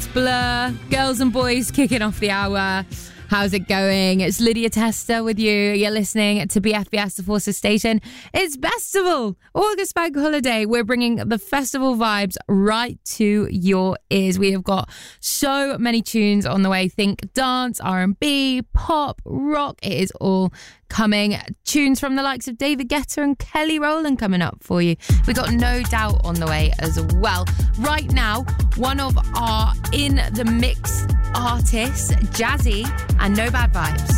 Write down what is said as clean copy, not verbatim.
It's Blur, Girls and Boys kicking off the hour. How's it going? It's Lydia Tester with you. You're listening to BFBS, the Forces Station. It's Festival, August Bank Holiday. We're bringing the festival vibes right to your ears. We have got so many tunes on the way. Think dance, R&B, pop, rock. It is all coming. Tunes from the likes of David Guetta and Kelly Rowland coming up for you. We got No Doubt on the way as well. Right now, one of our in the mix artists, Jazzy and No Bad Vibes.